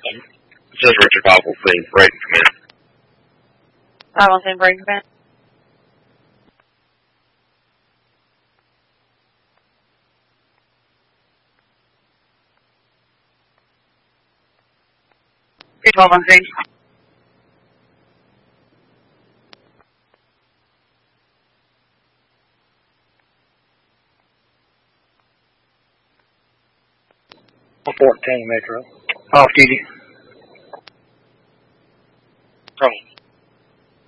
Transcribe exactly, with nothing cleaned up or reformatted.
It says Richard five one seven, break command. five one seven, break command. three twelve on screen. fourteen, Metro. Off duty. Oh.